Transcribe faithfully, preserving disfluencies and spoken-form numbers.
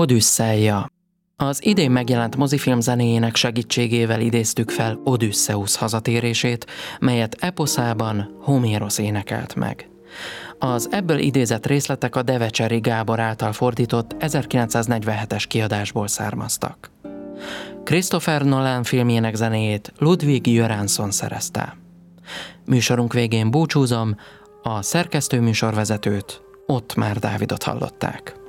Odüsszeia. Az idén megjelent mozifilm zenéjének segítségével idéztük fel Odüsszeusz hazatérését, melyet eposzában Homérosz énekelt meg. Az ebből idézett részletek a Devecseri Gábor által fordított ezerkilencszáznegyvenhetes kiadásból származtak. Christopher Nolan filmjének zenéjét Ludwig Göransson szerezte. Műsorunk végén búcsúzom, a szerkesztő műsorvezetőt, Ottmár Dávidot hallották.